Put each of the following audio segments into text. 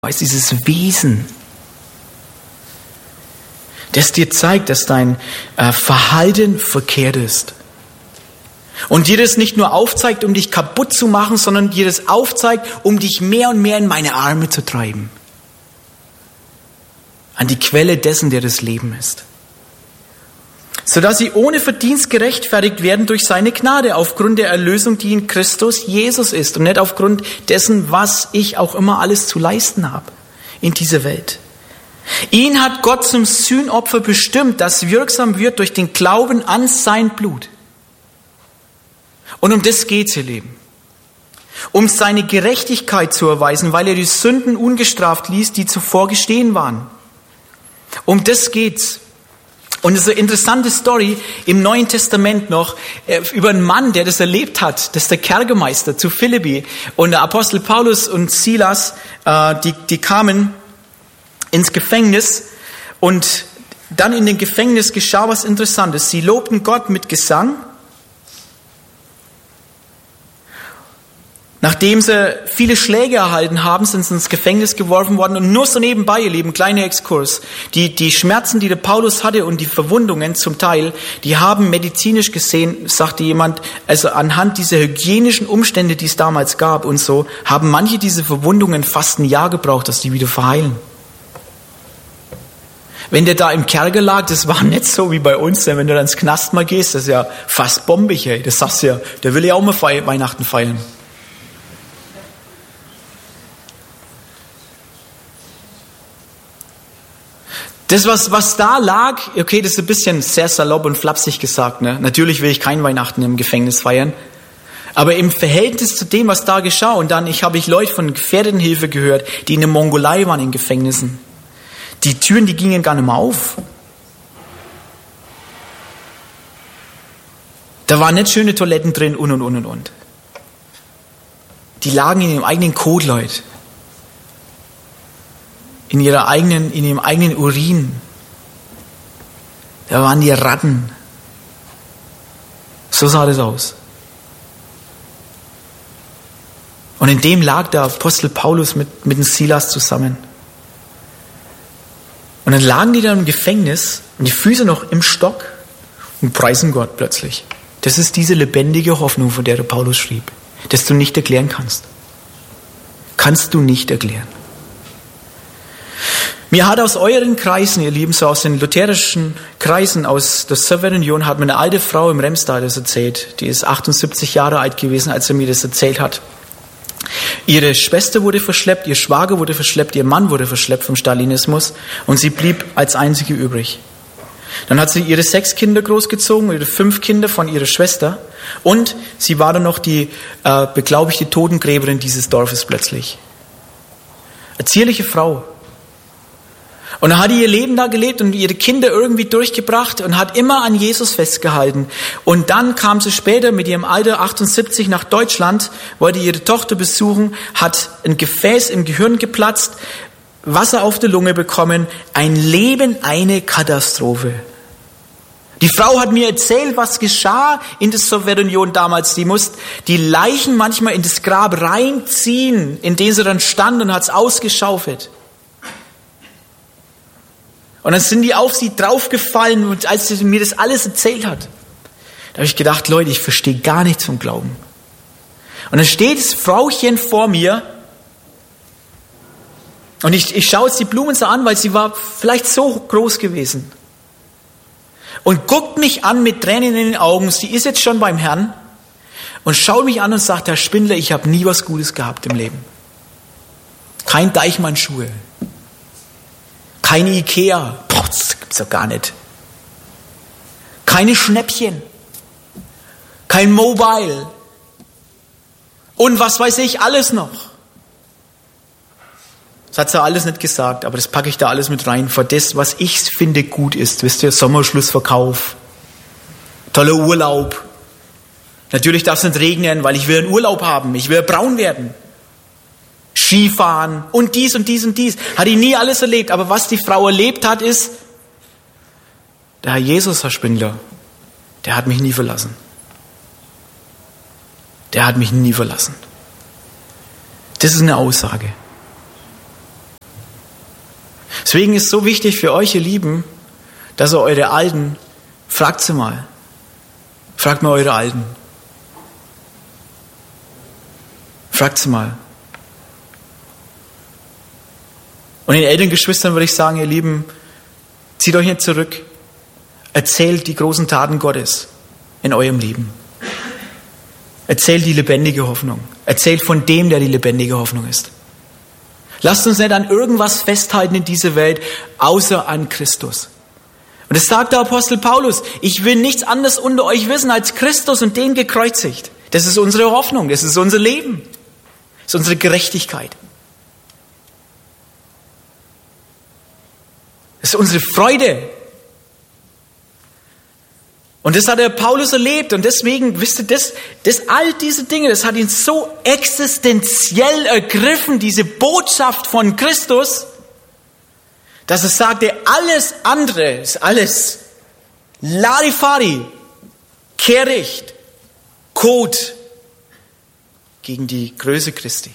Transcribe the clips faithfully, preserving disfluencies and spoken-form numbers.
ist dieses Wesen, das dir zeigt, dass dein äh, Verhalten verkehrt ist. Und dir das nicht nur aufzeigt, um dich kaputt zu machen, sondern dir das aufzeigt, um dich mehr und mehr in meine Arme zu treiben. An die Quelle dessen, der das Leben ist. Sodass sie ohne Verdienst gerechtfertigt werden durch seine Gnade, aufgrund der Erlösung, die in Christus Jesus ist und nicht aufgrund dessen, was ich auch immer alles zu leisten habe in dieser Welt. Ihn hat Gott zum Sühnopfer bestimmt, das wirksam wird durch den Glauben an sein Blut. Und um das geht's, ihr Lieben. Um seine Gerechtigkeit zu erweisen, weil er die Sünden ungestraft ließ, die zuvor geschehen waren. Um das geht's. Und es ist eine interessante Story im Neuen Testament noch äh, über einen Mann, der das erlebt hat. Das ist der Kerkermeister zu Philippi. Und der Apostel Paulus und Silas, äh, die, die kamen ins Gefängnis. Und dann in dem Gefängnis geschah was Interessantes. Sie lobten Gott mit Gesang. Nachdem sie viele Schläge erhalten haben, sind sie ins Gefängnis geworfen worden. Und nur so nebenbei, ihr Lieben, kleiner Exkurs. Die, die Schmerzen, die der Paulus hatte und die Verwundungen zum Teil, die haben medizinisch gesehen, sagte jemand, also anhand dieser hygienischen Umstände, die es damals gab und so, haben manche diese Verwundungen fast ein Jahr gebraucht, dass die wieder verheilen. Wenn der da im Kerker lag, das war nicht so wie bei uns, wenn du dann ins Knast mal gehst, das ist ja fast bombig, ey. Das sagst du ja, der will ja auch mal Fe- Weihnachten feiern. Das, was, was da lag, okay, das ist ein bisschen sehr salopp und flapsig gesagt, ne? Natürlich will ich kein Weihnachten im Gefängnis feiern. Aber im Verhältnis zu dem, was da geschah, und dann ich habe ich Leute von Gefährdenhilfe gehört, die in der Mongolei waren in Gefängnissen. Die Türen, die gingen gar nicht mehr auf. Da waren nicht schöne Toiletten drin und und und und und. Die lagen in ihrem eigenen Kot, Leute. In ihrer eigenen, in ihrem eigenen Urin. Da waren die Ratten. So sah das aus. Und in dem lag der Apostel Paulus mit, mit dem Silas zusammen. Und dann lagen die da im Gefängnis und die Füße noch im Stock und preisen Gott plötzlich. Das ist diese lebendige Hoffnung, von der der Paulus schrieb, dass du nicht erklären kannst. Kannst du nicht erklären. Mir hat aus euren Kreisen, ihr Lieben, so aus den lutherischen Kreisen, aus der Sowjetunion, hat mir eine alte Frau im Remstal das erzählt. Die ist achtundsiebzig Jahre alt gewesen, als sie mir das erzählt hat. Ihre Schwester wurde verschleppt, ihr Schwager wurde verschleppt, ihr Mann wurde verschleppt vom Stalinismus und sie blieb als einzige übrig. Dann hat sie ihre sechs Kinder großgezogen, ihre fünf Kinder von ihrer Schwester und sie war dann noch die äh, beglaubigte Totengräberin dieses Dorfes plötzlich. Eine zierliche Frau. Und dann hat die ihr Leben da gelebt und ihre Kinder irgendwie durchgebracht und hat immer an Jesus festgehalten. Und dann kam sie später mit ihrem Alter achtundsiebzig nach Deutschland, wollte ihre Tochter besuchen, hat ein Gefäß im Gehirn geplatzt, Wasser auf der Lunge bekommen, ein Leben, eine Katastrophe. Die Frau hat mir erzählt, was geschah in der Sowjetunion damals. Die musste die Leichen manchmal in das Grab reinziehen, in dem sie dann stand und hat es ausgeschaufelt. Und dann sind die auf sie draufgefallen, und als sie mir das alles erzählt hat, da habe ich gedacht, Leute, ich verstehe gar nichts vom Glauben. Und dann steht das Frauchen vor mir und ich, ich schaue jetzt die Blumen so an, weil sie war vielleicht so groß gewesen. Und guckt mich an mit Tränen in den Augen, sie ist jetzt schon beim Herrn und schaut mich an und sagt, Herr Spindler, ich habe nie was Gutes gehabt im Leben. Kein Deichmann-Schuhe. Keine Ikea, boah, das gibt's doch gar nicht. Keine Schnäppchen. Kein Mobile. Und was weiß ich, alles noch. Das hat sie alles nicht gesagt, aber das packe ich da alles mit rein. Für das, was ich finde gut ist. Wisst ihr, Sommerschlussverkauf. Toller Urlaub. Natürlich darf es nicht regnen, weil ich will einen Urlaub haben. Ich will braun werden. Skifahren und dies und dies und dies. Hat die nie alles erlebt. Aber was die Frau erlebt hat, ist, der Herr Jesus, Herr Spindler, der hat mich nie verlassen. Der hat mich nie verlassen. Das ist eine Aussage. Deswegen ist es so wichtig für euch, ihr Lieben, dass ihr eure Alten, fragt sie mal. Fragt mal eure Alten. Fragt sie mal. Und den älteren Geschwistern würde ich sagen, ihr Lieben, zieht euch nicht zurück. Erzählt die großen Taten Gottes in eurem Leben. Erzählt die lebendige Hoffnung. Erzählt von dem, der die lebendige Hoffnung ist. Lasst uns nicht an irgendwas festhalten in dieser Welt, außer an Christus. Und das sagt der Apostel Paulus. Ich will nichts anderes unter euch wissen als Christus und den gekreuzigt. Das ist unsere Hoffnung, das ist unser Leben. Das ist unsere Gerechtigkeit. Das ist unsere Freude. Und das hat der Paulus erlebt und deswegen, wisst ihr, das, das, all diese Dinge, das hat ihn so existenziell ergriffen, diese Botschaft von Christus, dass er sagte, alles andere ist alles Larifari, Kehricht, Code gegen die Größe Christi.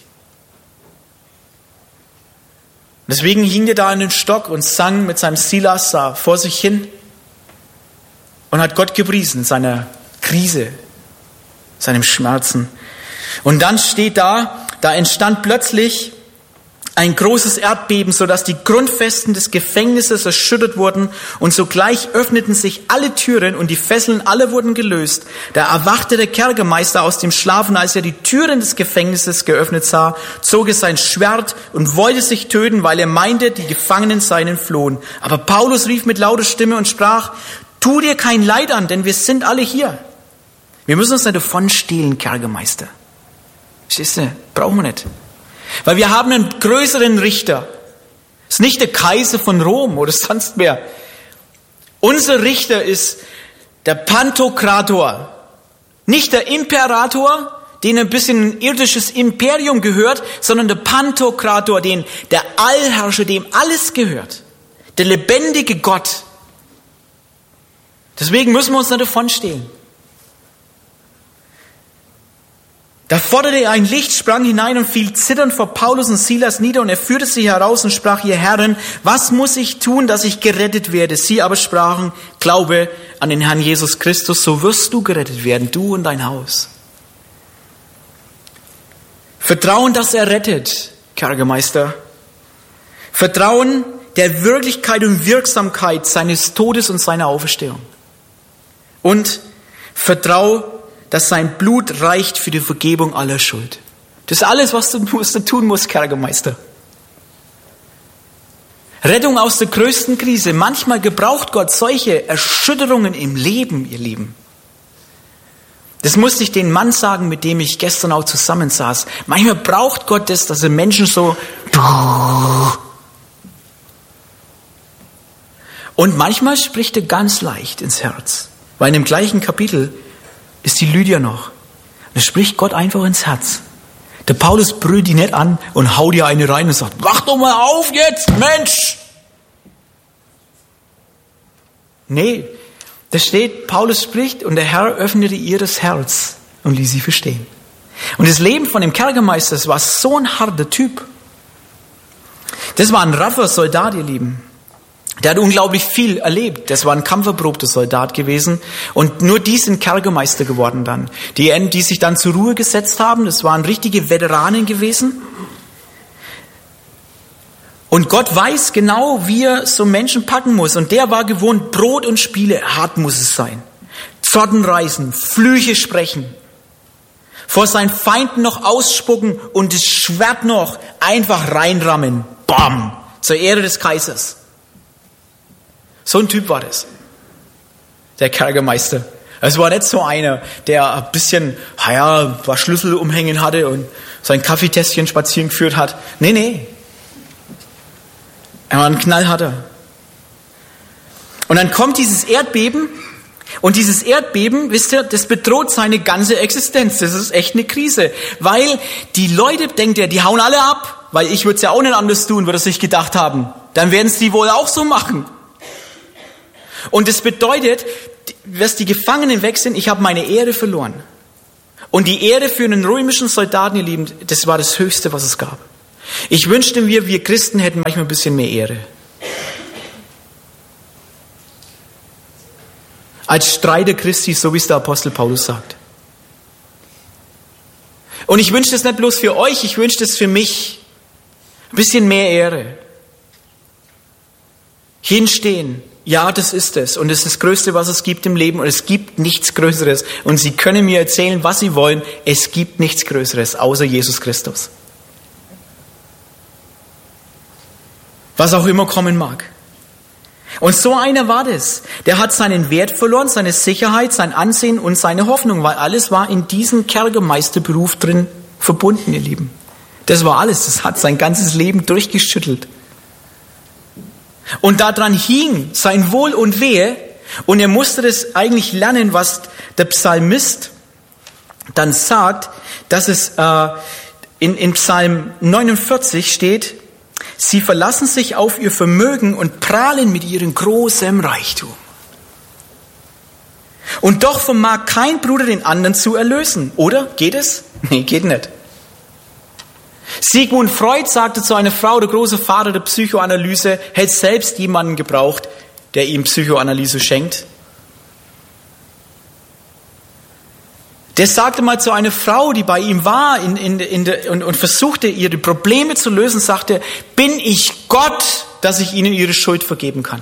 Deswegen hing er da an den Stock und sang mit seinem Silas da vor sich hin und hat Gott gepriesen in seiner Krise, seinem Schmerzen. Und dann steht da, da entstand plötzlich ein großes Erdbeben, sodass die Grundfesten des Gefängnisses erschüttert wurden und sogleich öffneten sich alle Türen und die Fesseln alle wurden gelöst. Da erwachte der Kerkermeister aus dem Schlaf und als er die Türen des Gefängnisses geöffnet sah, zog er sein Schwert und wollte sich töten, weil er meinte, die Gefangenen seien entflohen. Aber Paulus rief mit lauter Stimme und sprach, tu dir kein Leid an, denn wir sind alle hier. Wir müssen uns nicht davon stehlen, Kerkermeister. Verstehst du? Brauchen wir nicht. Weil wir haben einen größeren Richter. Es ist nicht der Kaiser von Rom oder sonst wer. Unser Richter ist der Pantokrator. Nicht der Imperator, den ein bisschen ein irdisches Imperium gehört, sondern der Pantokrator, den, der Allherrscher, dem alles gehört. Der lebendige Gott. Deswegen müssen wir uns nicht davon stehlen. Da forderte er ein Licht, sprang hinein und fiel zitternd vor Paulus und Silas nieder und er führte sie heraus und sprach, ihr Herren, was muss ich tun, dass ich gerettet werde? Sie aber sprachen, glaube an den Herrn Jesus Christus, so wirst du gerettet werden, du und dein Haus. Vertrauen, dass er rettet, Kerkermeister. Vertrauen der Wirklichkeit und Wirksamkeit seines Todes und seiner Auferstehung. Und vertrau, dass sein Blut reicht für die Vergebung aller Schuld. Das ist alles, was du, was du tun musst, Kerkermeister. Rettung aus der größten Krise. Manchmal gebraucht Gott solche Erschütterungen im Leben, ihr Lieben. Das musste ich den Mann sagen, mit dem ich gestern auch zusammensaß. Manchmal braucht Gott das, dass er Menschen so... Und manchmal spricht er ganz leicht ins Herz. Weil in dem gleichen Kapitel ist die Lydia noch. Da spricht Gott einfach ins Herz. Der Paulus brüllt die nicht an und haut ihr eine rein und sagt, wach doch mal auf jetzt, Mensch! Nee, da steht, Paulus spricht und der Herr öffnete ihr das Herz und ließ sie verstehen. Und das Leben von dem Kerkermeister, das war so ein harter Typ. Das war ein raffer Soldat, ihr Lieben. Der hat unglaublich viel erlebt. Das war ein kampferprobter Soldat gewesen. Und nur die sind Kerkermeister geworden dann. Die, die sich dann zur Ruhe gesetzt haben, das waren richtige Veteranen gewesen. Und Gott weiß genau, wie er so Menschen packen muss. Und der war gewohnt, Brot und Spiele, hart muss es sein. Zotten reißen, Flüche sprechen. Vor seinen Feinden noch ausspucken und das Schwert noch einfach reinrammen. Bam! Zur Ehre des Kaisers. So ein Typ war das, der Kerkermeister. Es war nicht so einer, der ein bisschen, ja, ein paar Schlüssel umhängen hatte und sein Kaffeetässchen spazieren geführt hat. Nee, nee. Er war ein Knallharter. Und dann kommt dieses Erdbeben und dieses Erdbeben, wisst ihr, das bedroht seine ganze Existenz. Das ist echt eine Krise, weil die Leute, denkt er, die hauen alle ab, weil ich würde es ja auch nicht anders tun, würde er sich gedacht haben. Dann werden es die wohl auch so machen. Und das bedeutet, dass die Gefangenen weg sind, ich habe meine Ehre verloren. Und die Ehre für einen römischen Soldaten, ihr Lieben, das war das Höchste, was es gab. Ich wünschte mir, wir Christen hätten manchmal ein bisschen mehr Ehre. als Streiter Christi, so wie es der Apostel Paulus sagt. Und ich wünsche das nicht bloß für euch, ich wünsche das für mich. Ein bisschen mehr Ehre. Hinstehen. Ja, das ist es. Und das ist das Größte, was es gibt im Leben. Und es gibt nichts Größeres. Und Sie können mir erzählen, was Sie wollen. Es gibt nichts Größeres, außer Jesus Christus. Was auch immer kommen mag. Und so einer war das. Der hat seinen Wert verloren, seine Sicherheit, sein Ansehen und seine Hoffnung, weil alles war in diesem Kerkermeisterberuf drin verbunden, ihr Lieben. Das war alles. Das hat sein ganzes Leben durchgeschüttelt. Und daran hing sein Wohl und Wehe. Und er musste das eigentlich lernen, was der Psalmist dann sagt, dass es äh, in, in Psalm neunundvierzig steht, sie verlassen sich auf ihr Vermögen und prahlen mit ihrem großen Reichtum. Und doch vermag kein Bruder den anderen zu erlösen. Oder? Geht es? Nee, geht nicht. Sigmund Freud sagte zu einer Frau, der große Vater der Psychoanalyse, hätte selbst jemanden gebraucht, der ihm Psychoanalyse schenkt. Der sagte mal zu einer Frau, die bei ihm war in, in, in der, und, und versuchte, ihre Probleme zu lösen, sagte, bin ich Gott, dass ich ihnen ihre Schuld vergeben kann?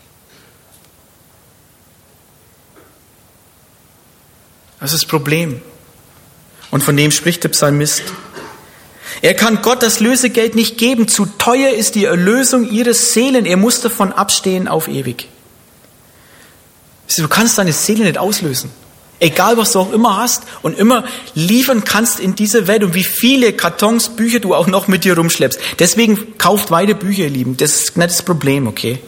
Das ist das Problem. Und von dem spricht der Psalmist. Er kann Gott das Lösegeld nicht geben. Zu teuer ist die Erlösung ihres Seelen. Er muss davon abstehen auf ewig. Du kannst deine Seele nicht auslösen. Egal, was du auch immer hast und immer liefern kannst in dieser Welt und wie viele Kartons, Bücher du auch noch mit dir rumschleppst. Deswegen kauft weiter Bücher, ihr Lieben. Das ist nicht das Problem, okay?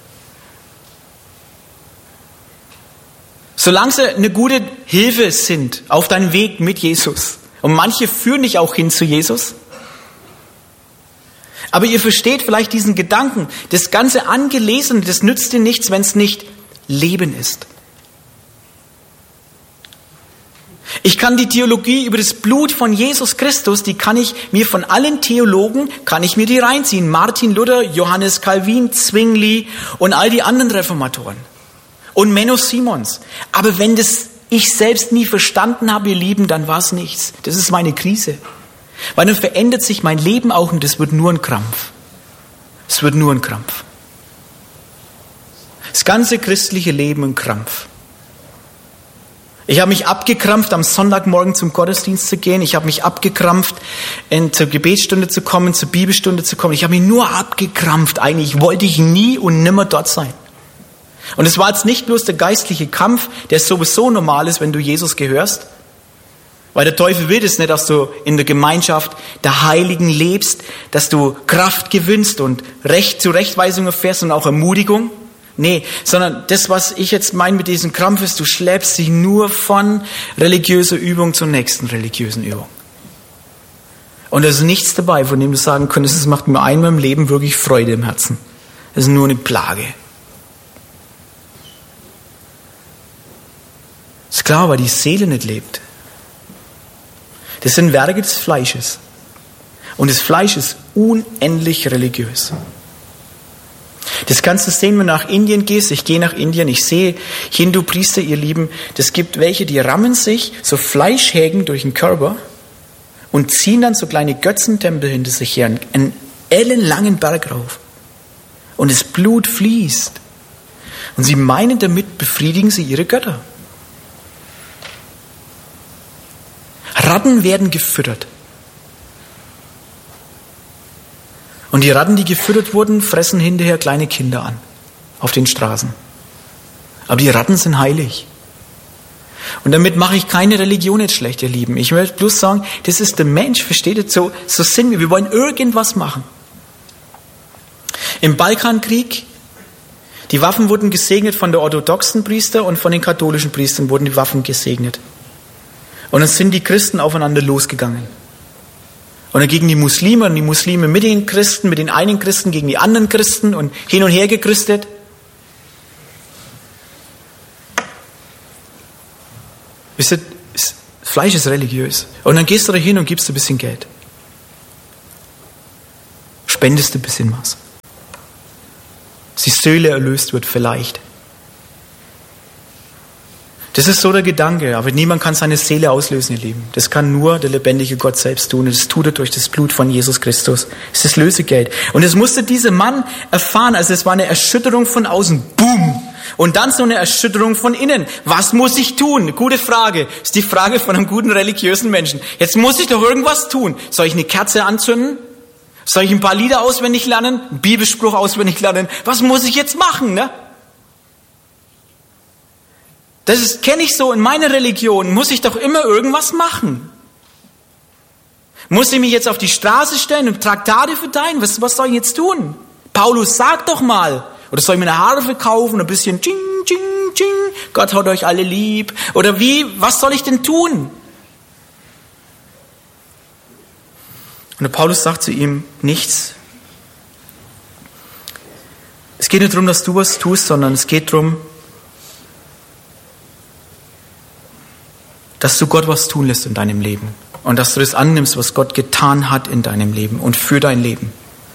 Solange sie eine gute Hilfe sind auf deinem Weg mit Jesus. Und manche führen dich auch hin zu Jesus. Aber ihr versteht vielleicht diesen Gedanken. Das ganze Angelesene, das nützt dir nichts, wenn es nicht Leben ist. Ich kann die Theologie über das Blut von Jesus Christus, die kann ich mir von allen Theologen, kann ich mir die reinziehen. Martin Luther, Johannes Calvin, Zwingli und all die anderen Reformatoren. Und Menno Simons. Aber wenn das ich selbst nie verstanden habe, ihr Lieben, dann war es nichts. Das ist meine Krise. Weil dann verändert sich mein Leben auch und das wird nur ein Krampf. Es wird nur ein Krampf. Das ganze christliche Leben ein Krampf. Ich habe mich abgekrampft, am Sonntagmorgen zum Gottesdienst zu gehen. Ich habe mich abgekrampft, in, zur Gebetsstunde zu kommen, zur Bibelstunde zu kommen. Ich habe mich nur abgekrampft. Eigentlich wollte ich nie und nimmer dort sein. Und es war jetzt nicht bloß der geistliche Kampf, der sowieso normal ist, wenn du Jesus gehörst. Weil der Teufel will es nicht, dass du in der Gemeinschaft der Heiligen lebst, dass du Kraft gewinnst und Recht zu Rechtweisung erfährst und auch Ermutigung. Nee, sondern das, was ich jetzt meine mit diesem Krampf ist, du schleppst dich nur von religiöser Übung zur nächsten religiösen Übung. Und da ist nichts dabei, von dem du sagen könntest, es macht mir einmal im Leben wirklich Freude im Herzen. Das ist nur eine Plage. Ist klar, weil die Seele nicht lebt. Das sind Werke des Fleisches. Und das Fleisch ist unendlich religiös. Das kannst du sehen, wenn du nach Indien gehst. Ich gehe nach Indien, ich sehe Hindu-Priester, ihr Lieben. Das gibt welche, die rammen sich so Fleischhägen durch den Körper und ziehen dann so kleine Götzentempel hinter sich her, einen ellenlangen Berg rauf. Und das Blut fließt. Und sie meinen, damit befriedigen sie ihre Götter. Ratten werden gefüttert. Und die Ratten, die gefüttert wurden, fressen hinterher kleine Kinder an. Auf den Straßen. Aber die Ratten sind heilig. Und damit mache ich keine Religion jetzt schlecht, ihr Lieben. Ich möchte bloß sagen, das ist der Mensch, versteht ihr? So, so sind wir. Wir wollen irgendwas machen. Im Balkankrieg, die Waffen wurden gesegnet von der orthodoxen Priester und von den katholischen Priestern wurden die Waffen gesegnet. Und dann sind die Christen aufeinander losgegangen. Und dann gegen die Muslime und die Muslime mit den Christen, mit den einen Christen gegen die anderen Christen und hin und her gechristelt. Wisst ihr, das Fleisch ist religiös. Und dann gehst du da hin und gibst ein bisschen Geld. Spendest ein bisschen was. Dass die Seele erlöst wird vielleicht. Das ist so der Gedanke, aber niemand kann seine Seele auslösen, ihr Lieben. Das kann nur der lebendige Gott selbst tun. Und das tut er durch das Blut von Jesus Christus. Das ist das Lösegeld. Und das musste dieser Mann erfahren. Also es war eine Erschütterung von außen. Boom! Und dann so eine Erschütterung von innen. Was muss ich tun? Gute Frage. Das ist die Frage von einem guten religiösen Menschen. Jetzt muss ich doch irgendwas tun. Soll ich eine Kerze anzünden? Soll ich ein paar Lieder auswendig lernen? Einen Bibelspruch auswendig lernen? Was muss ich jetzt machen, ne? Das kenne ich so in meiner Religion. Muss ich doch immer irgendwas machen. Muss ich mich jetzt auf die Straße stellen und Traktate verteilen? Was, was soll ich jetzt tun? Paulus, sag doch mal. Oder soll ich mir eine Harfe kaufen, ein bisschen tsching, tsching, tsching, Gott hat euch alle lieb. Oder wie, was soll ich denn tun? Und der Paulus sagt zu ihm, nichts. Es geht nicht darum, dass du was tust, sondern es geht darum, dass du Gott was tun lässt in deinem Leben. Und dass du das annimmst, was Gott getan hat in deinem Leben und für dein Leben.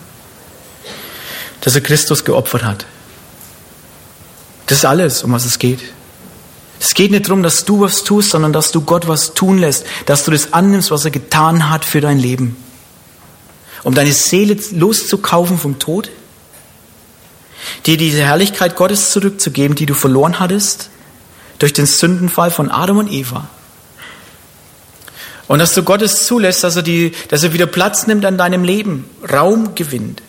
Dass er Christus geopfert hat. Das ist alles, um was es geht. Es geht nicht darum, dass du was tust, sondern dass du Gott was tun lässt. Dass du das annimmst, was er getan hat für dein Leben. Um deine Seele loszukaufen vom Tod. Dir diese Herrlichkeit Gottes zurückzugeben, die du verloren hattest. Durch den Sündenfall von Adam und Eva. Und dass du Gottes zulässt, dass er, die, dass er wieder Platz nimmt an deinem Leben, Raum gewinnt.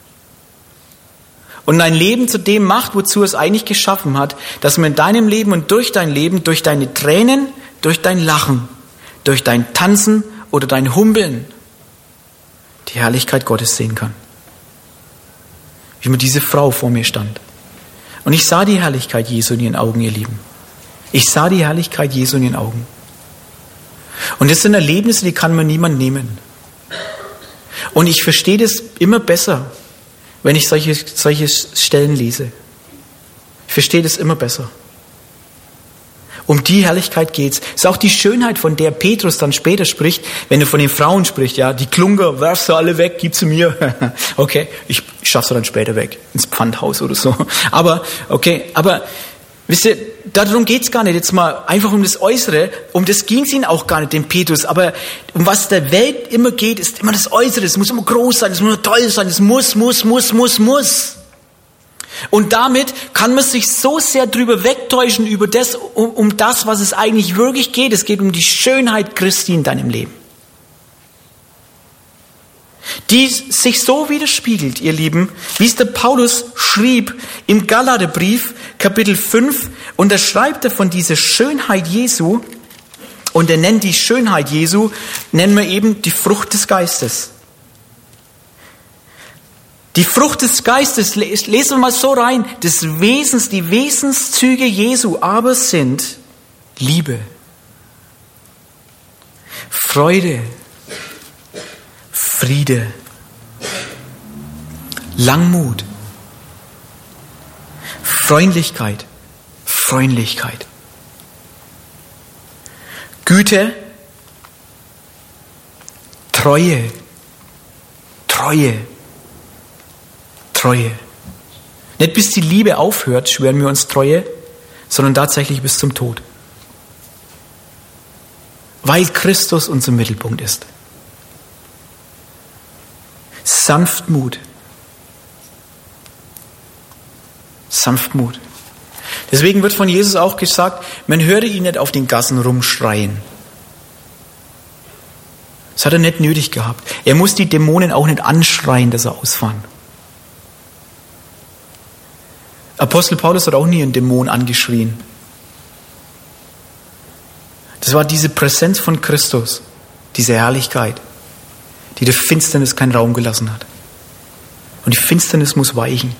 Und dein Leben zu dem macht, wozu er es eigentlich geschaffen hat, dass man in deinem Leben und durch dein Leben, durch deine Tränen, durch dein Lachen, durch dein Tanzen oder dein Humpeln die Herrlichkeit Gottes sehen kann. Wie mir diese Frau vor mir stand. Und ich sah die Herrlichkeit Jesu in ihren Augen, ihr Lieben. Ich sah die Herrlichkeit Jesu in ihren Augen. Und das sind Erlebnisse, die kann mir niemand nehmen. Und ich verstehe das immer besser, wenn ich solche, solche Stellen lese. Ich verstehe das immer besser. Um die Herrlichkeit geht's. Es ist auch die Schönheit, von der Petrus dann später spricht, wenn er von den Frauen spricht. Ja, die Klunker, werf sie alle weg, gib sie mir. Okay, ich schaff sie dann später weg, ins Pfandhaus oder so. Aber, okay, aber, wisst ihr, darum geht's gar nicht. Jetzt mal einfach um das Äußere. Um das ging's ihnen auch gar nicht, dem Petrus. Aber um was der Welt immer geht, ist immer das Äußere. Es muss immer groß sein, es muss immer toll sein, es muss, muss, muss, muss, muss. Und damit kann man sich so sehr drüber wegtäuschen, über das, um, um das, was es eigentlich wirklich geht. Es geht um die Schönheit Christi in deinem Leben. Die sich so widerspiegelt, ihr Lieben, wie es der Paulus schrieb im Galaterbrief, Kapitel fünf, und da schreibt er von dieser Schönheit Jesu, und er nennt die Schönheit Jesu, nennen wir eben die Frucht des Geistes. Die Frucht des Geistes, lesen wir mal so rein, des Wesens, die Wesenszüge Jesu aber sind Liebe, Freude, Friede, Langmut, Freundlichkeit, Freundlichkeit, Güte, Treue, Treue, Treue. Nicht bis die Liebe aufhört, schwören wir uns Treue, sondern tatsächlich bis zum Tod. Weil Christus unser Mittelpunkt ist. Sanftmut. Sanftmut. Deswegen wird von Jesus auch gesagt, man höre ihn nicht auf den Gassen rumschreien. Das hat er nicht nötig gehabt. Er muss die Dämonen auch nicht anschreien, dass er ausfahren. Apostel Paulus hat auch nie einen Dämon angeschrien. Das war diese Präsenz von Christus, diese Herrlichkeit, die der Finsternis keinen Raum gelassen hat. Und die Finsternis muss weichen.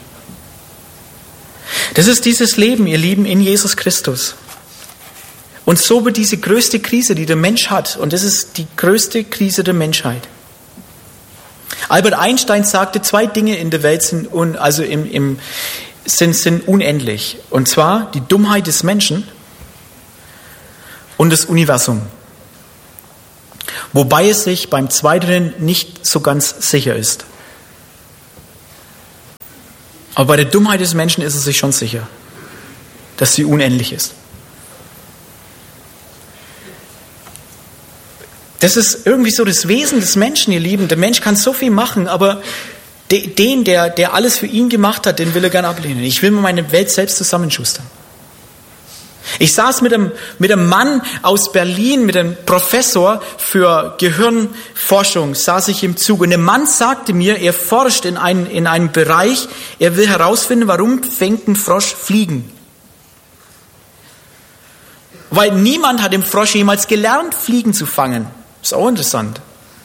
Das ist dieses Leben, ihr Lieben, in Jesus Christus. Und so wird diese größte Krise, die der Mensch hat, und das ist die größte Krise der Menschheit. Albert Einstein sagte, zwei Dinge in der Welt sind, un, also im, im Sind, sind unendlich. Und zwar die Dummheit des Menschen und das Universum. Wobei es sich beim Zweiteren nicht so ganz sicher ist. Aber bei der Dummheit des Menschen ist es sich schon sicher, dass sie unendlich ist. Das ist irgendwie so das Wesen des Menschen, ihr Lieben. Der Mensch kann so viel machen, aber den, der, der alles für ihn gemacht hat, den will er gern ablehnen. Ich will mir meine Welt selbst zusammenschustern. Ich saß mit einem, mit einem Mann aus Berlin, mit einem Professor für Gehirnforschung, saß ich im Zug. Und der Mann sagte mir, er forscht in, ein, in einem Bereich, er will herausfinden, warum fängt ein Frosch Fliegen. Weil niemand hat im Frosch jemals gelernt, Fliegen zu fangen. Ist auch interessant.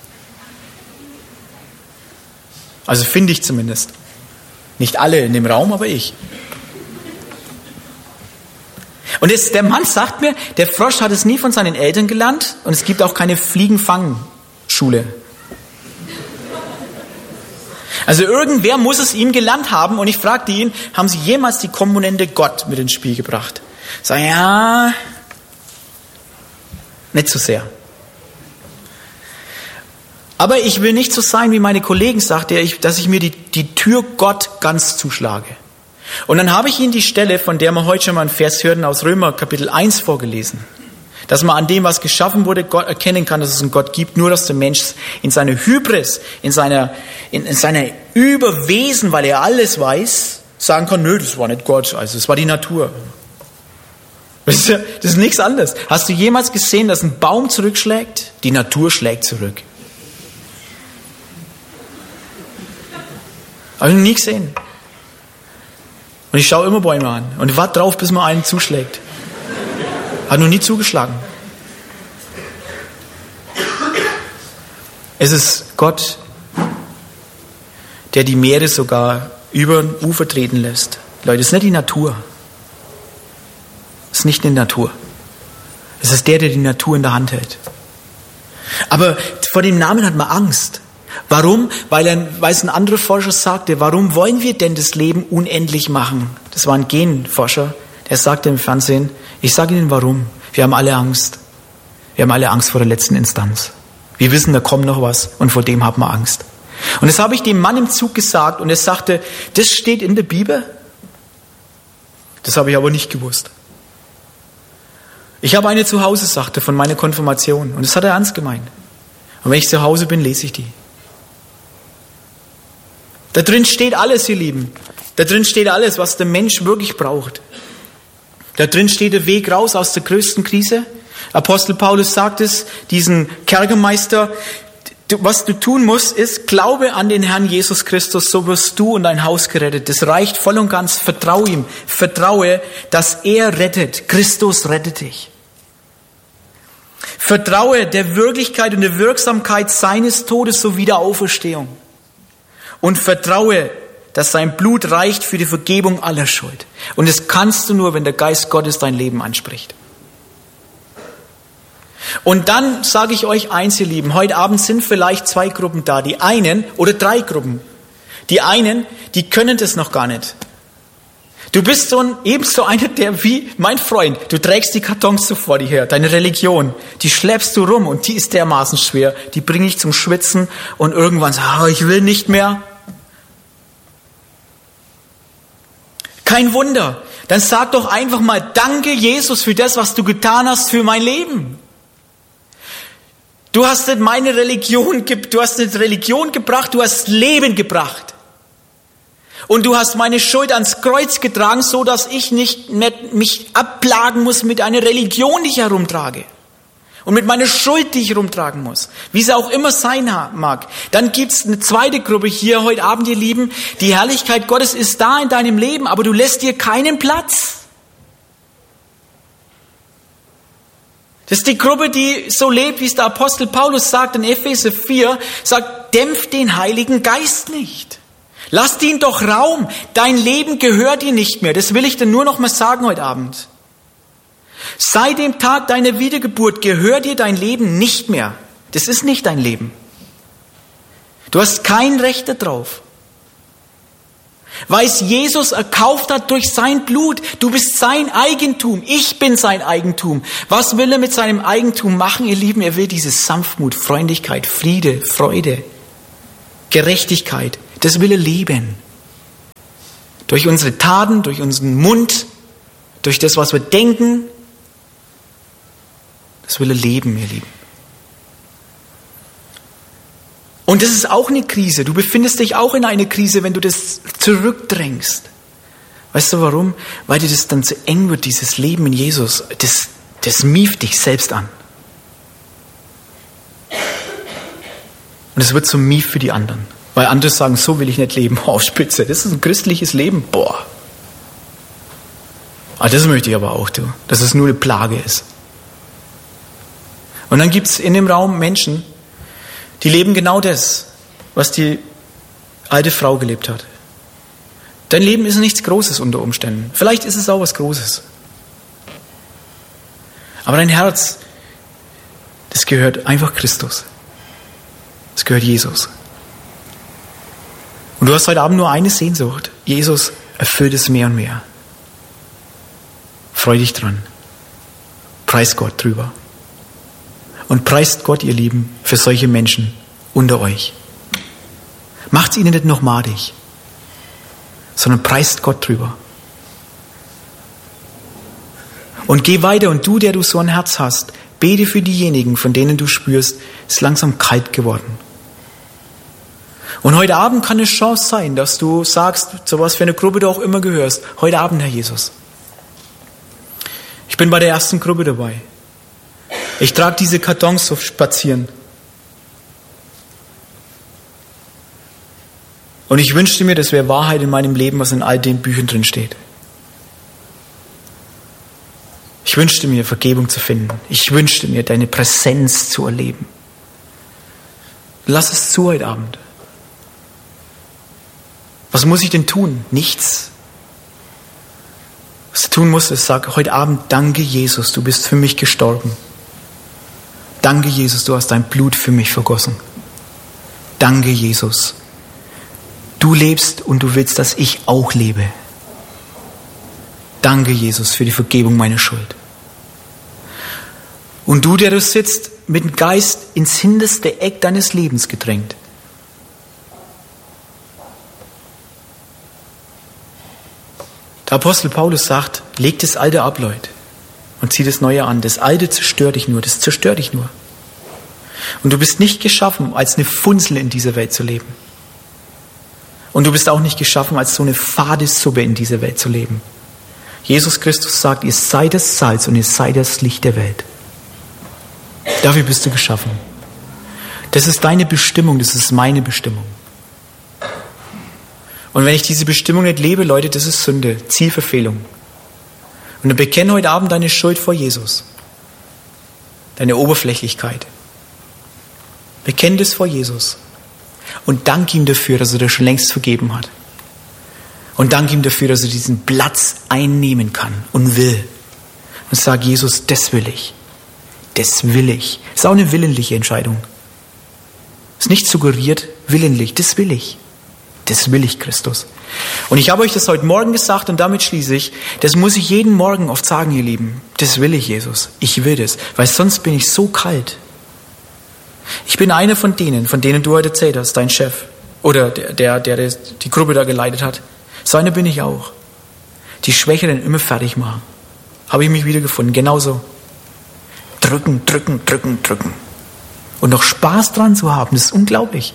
Also finde ich zumindest. Nicht alle in dem Raum, aber ich. Und jetzt, der Mann sagt mir, der Frosch hat es nie von seinen Eltern gelernt und es gibt auch keine Fliegenfangschule. Also irgendwer muss es ihm gelernt haben und ich fragte ihn, haben Sie jemals die Komponente Gott mit ins Spiel gebracht? Ich sage, ja, nicht so sehr. Aber ich will nicht so sein, wie meine Kollegen, sagte er, dass ich mir die, die Tür Gott ganz zuschlage. Und dann habe ich Ihnen die Stelle, von der wir heute schon mal einen Vers hörten, aus Römer Kapitel eins vorgelesen. Dass man an dem, was geschaffen wurde, Gott erkennen kann, dass es einen Gott gibt, nur dass der Mensch in seiner Hybris, in seiner, in, in seiner Überwesen, weil er alles weiß, sagen kann, nö, das war nicht Gott, also es war die Natur. Das ist, ja, das ist nichts anderes. Hast du jemals gesehen, dass ein Baum zurückschlägt? Die Natur schlägt zurück. Habe ich noch nie gesehen. Und ich schaue immer Bäume an und warte drauf, bis man einen zuschlägt. Hat noch nie zugeschlagen. Es ist Gott, der die Meere sogar über ein Ufer treten lässt. Leute, es ist nicht die Natur. Es ist nicht die Natur. Es ist der, der die Natur in der Hand hält. Aber vor dem Namen hat man Angst. Warum? Weil, ein, weil es ein anderer Forscher sagte, warum wollen wir denn das Leben unendlich machen? Das war ein Genforscher, der sagte im Fernsehen, ich sage Ihnen warum. Wir haben alle Angst. Wir haben alle Angst vor der letzten Instanz. Wir wissen, da kommt noch was und vor dem haben wir Angst. Und das habe ich dem Mann im Zug gesagt und er sagte, das steht in der Bibel? Das habe ich aber nicht gewusst. Ich habe eine zu Hause, sagte, von meiner Konfirmation und das hat er ernst gemeint. Und wenn ich zu Hause bin, lese ich die. Da drin steht alles, ihr Lieben. Da drin steht alles, was der Mensch wirklich braucht. Da drin steht der Weg raus aus der größten Krise. Apostel Paulus sagt es, diesen Kerkermeister, was du tun musst, ist, glaube an den Herrn Jesus Christus, so wirst du und dein Haus gerettet. Das reicht voll und ganz, vertraue ihm, vertraue, dass er rettet. Christus rettet dich. Vertraue der Wirklichkeit und der Wirksamkeit seines Todes sowie der Auferstehung. Und vertraue, dass sein Blut reicht für die Vergebung aller Schuld. Und das kannst du nur, wenn der Geist Gottes dein Leben anspricht. Und dann sage ich euch eins, ihr Lieben, heute Abend sind vielleicht zwei Gruppen da. Die einen, oder drei Gruppen. Die einen, die können das noch gar nicht. Du bist so ein, ebenso einer, der wie mein Freund, du trägst die Kartons so vor dir her, deine Religion, die schleppst du rum und die ist dermaßen schwer, die bringt dich zum Schwitzen und irgendwann sagst, oh, ich will nicht mehr. Kein Wunder. Dann sag doch einfach mal, danke Jesus für das, was du getan hast für mein Leben. Du hast nicht meine Religion, du hast nicht Religion gebracht, du hast Leben gebracht. Und du hast meine Schuld ans Kreuz getragen, so dass ich nicht mehr mich abplagen muss mit einer Religion, die ich herumtrage. Und mit meiner Schuld, die ich herumtragen muss. Wie sie auch immer sein mag. Dann gibt's eine zweite Gruppe hier heute Abend, ihr Lieben. Die Herrlichkeit Gottes ist da in deinem Leben, aber du lässt dir keinen Platz. Das ist die Gruppe, die so lebt, wie es der Apostel Paulus sagt in Epheser vier, sagt, dämpft den Heiligen Geist nicht. Lass ihn doch Raum. Dein Leben gehört dir nicht mehr. Das will ich dir nur noch mal sagen heute Abend. Seit dem Tag deiner Wiedergeburt gehört dir dein Leben nicht mehr. Das ist nicht dein Leben. Du hast kein Recht darauf. Weil es Jesus erkauft hat durch sein Blut. Du bist sein Eigentum. Ich bin sein Eigentum. Was will er mit seinem Eigentum machen, ihr Lieben? Er will diese Sanftmut, Freundlichkeit, Friede, Freude, Gerechtigkeit. Das will er leben. Durch unsere Taten, durch unseren Mund, durch das, was wir denken. Das will er leben, ihr Lieben. Und das ist auch eine Krise. Du befindest dich auch in einer Krise, wenn du das zurückdrängst. Weißt du warum? Weil dir das dann zu eng wird, dieses Leben in Jesus. Das, das mieft dich selbst an. Und es wird zum Mief für die anderen. Weil andere sagen, so will ich nicht leben. Oh, Spitze, das ist ein christliches Leben. Boah. Ah, das möchte ich aber auch, du. Dass es nur eine Plage ist. Und dann gibt es in dem Raum Menschen, die leben genau das, was die alte Frau gelebt hat. Dein Leben ist nichts Großes unter Umständen. Vielleicht ist es auch was Großes. Aber dein Herz, das gehört einfach Christus. Das gehört Jesus. Und du hast heute Abend nur eine Sehnsucht. Jesus erfüllt es mehr und mehr. Freu dich dran. Preis Gott drüber. Und preist Gott, ihr Lieben, für solche Menschen unter euch. Macht's ihnen nicht noch madig, sondern preist Gott drüber. Und geh weiter, und du, der du so ein Herz hast, bete für diejenigen, von denen du spürst, es ist langsam kalt geworden. Und heute Abend kann eine Chance sein, dass du sagst, zu was für eine Gruppe du auch immer gehörst, heute Abend, Herr Jesus. Ich bin bei der ersten Gruppe dabei. Ich trage diese Kartons so spazieren. Und ich wünschte mir, das wäre Wahrheit in meinem Leben, was in all den Büchern drin steht. Ich wünschte mir, Vergebung zu finden. Ich wünschte mir, deine Präsenz zu erleben. Lass es zu heute Abend. Was muss ich denn tun? Nichts. Was du tun musst, ist, sag heute Abend, danke Jesus, du bist für mich gestorben. Danke Jesus, du hast dein Blut für mich vergossen. Danke Jesus. Du lebst und du willst, dass ich auch lebe. Danke Jesus für die Vergebung meiner Schuld. Und du, der du sitzt, mit dem Geist ins hinterste Eck deines Lebens gedrängt. Der Apostel Paulus sagt, leg das Alte ab, Leute, und zieh das Neue an. Das Alte zerstört dich nur, das zerstört dich nur. Und du bist nicht geschaffen, als eine Funzel in dieser Welt zu leben. Und du bist auch nicht geschaffen, als so eine fade Suppe in dieser Welt zu leben. Jesus Christus sagt, ihr seid das Salz und ihr seid das Licht der Welt. Dafür bist du geschaffen. Das ist deine Bestimmung, das ist meine Bestimmung. Und wenn ich diese Bestimmung nicht lebe, Leute, das ist Sünde, Zielverfehlung. Und dann bekenne heute Abend deine Schuld vor Jesus. Deine Oberflächlichkeit. Bekenne das vor Jesus. Und danke ihm dafür, dass er dir schon längst vergeben hat. Und danke ihm dafür, dass er diesen Platz einnehmen kann und will. Und sag, Jesus, das will ich. Das will ich. Das ist auch eine willentliche Entscheidung. Das ist nicht suggeriert, willentlich. Das will ich. Das will ich, Christus. Und ich habe euch das heute Morgen gesagt und damit schließe ich, das muss ich jeden Morgen oft sagen, ihr Lieben. Das will ich, Jesus. Ich will das. Weil sonst bin ich so kalt. Ich bin einer von denen, von denen du heute erzählt hast, dein Chef. Oder der, der, der die Gruppe da geleitet hat. So einer bin ich auch. Die Schwächeren immer fertig machen. Habe ich mich wiedergefunden. Genauso. Drücken, drücken, drücken, drücken. Und noch Spaß dran zu haben, das ist unglaublich.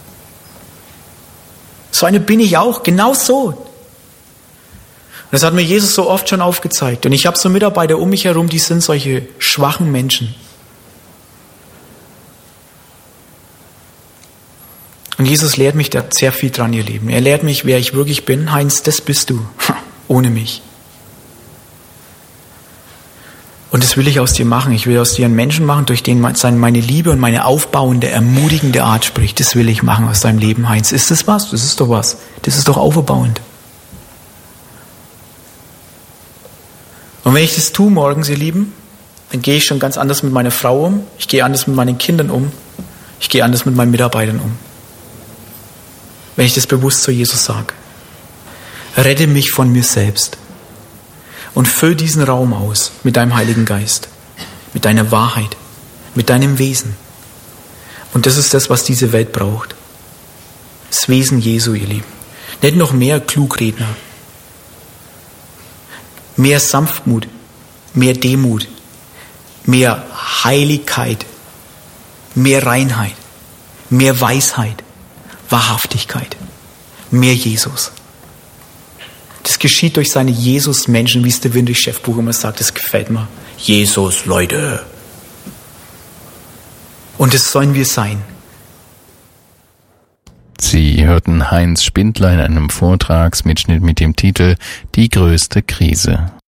So eine bin ich auch, genau so. Und das hat mir Jesus so oft schon aufgezeigt. Und ich habe so Mitarbeiter um mich herum, die sind solche schwachen Menschen. Und Jesus lehrt mich da sehr viel dran, ihr Lieben. Er lehrt mich, wer ich wirklich bin. Heinz, das bist du, ohne mich. Und das will ich aus dir machen. Ich will aus dir einen Menschen machen, durch den meine Liebe und meine aufbauende, ermutigende Art spricht. Das will ich machen aus deinem Leben, Heinz. Ist das was? Das ist doch was. Das ist doch auferbauend. Und wenn ich das tue morgens, ihr Lieben, dann gehe ich schon ganz anders mit meiner Frau um. Ich gehe anders mit meinen Kindern um. Ich gehe anders mit meinen Mitarbeitern um. Wenn ich das bewusst zu Jesus sage. Rette mich von mir selbst. Und füll diesen Raum aus mit deinem Heiligen Geist, mit deiner Wahrheit, mit deinem Wesen. Und das ist das, was diese Welt braucht. Das Wesen Jesu, ihr Lieben. Nicht noch mehr Klugredner. Mehr Sanftmut, mehr Demut, mehr Heiligkeit, mehr Reinheit, mehr Weisheit, Wahrhaftigkeit, mehr Jesus. Das geschieht durch seine Jesus-Menschen, wie es der Windrich-Chefbuch immer sagt, das gefällt mir. Jesus, Leute. Und das sollen wir sein. Sie hörten Heinz Spindler in einem Vortragsmitschnitt mit dem Titel Die größte Krise.